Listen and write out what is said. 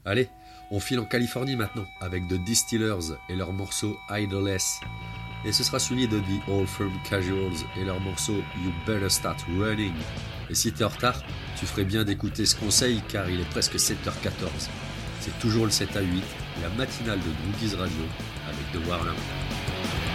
Allez, on file en Californie maintenant, avec The Distillers et leur morceau Idlesse. Et ce sera suivi de The Old Firm Casuals et leur morceau You Better Start Running. Et si t'es en retard, tu ferais bien d'écouter ce conseil car il est presque 7h14. C'est toujours le 7 à 8, la matinale de Groovies Radio avec The Warlord.